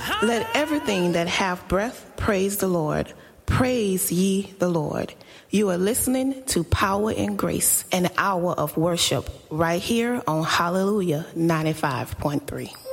Let everything that hath breath praise the Lord. Praise ye the Lord. You are listening to Power and Grace, an hour of worship right here on Hallelujah 95.3.